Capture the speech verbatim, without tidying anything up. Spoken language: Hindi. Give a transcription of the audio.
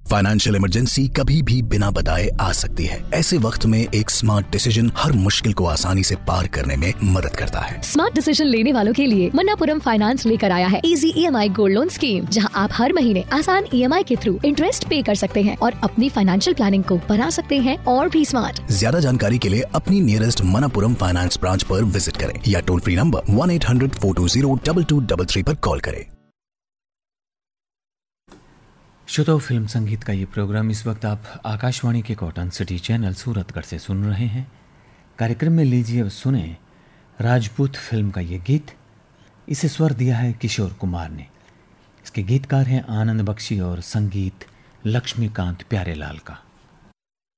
फाइनेंशियल इमरजेंसी कभी भी बिना बताए आ सकती है। ऐसे वक्त में एक स्मार्ट डिसीजन हर मुश्किल को आसानी से पार करने में मदद करता है। स्मार्ट डिसीजन लेने वालों के लिए मन्नापुरम फाइनेंस लेकर आया है इजी ई एम आई गोल्ड लोन स्कीम, जहां आप हर महीने आसान ई एम आई के थ्रू इंटरेस्ट पे कर सकते हैं और अपनी फाइनेंशियल प्लानिंग को बना सकते हैं और भी स्मार्ट। ज्यादा जानकारी के लिए अपनी नियरेस्ट मन्नापुरम फाइनेंस ब्रांच पर विजिट करें या toll free number one eight hundred four to zero double two double three पर कॉल करें। श्रोताओ, फिल्म संगीत का ये प्रोग्राम इस वक्त आप आकाशवाणी के कॉटन सिटी चैनल सूरतगढ़ से सुन रहे हैं। कार्यक्रम में लीजिए अब सुने राजपूत फिल्म का ये गीत। इसे स्वर दिया है किशोर कुमार ने। इसके गीतकार हैं आनंद बख्शी और संगीत लक्ष्मीकांत प्यारेलाल का।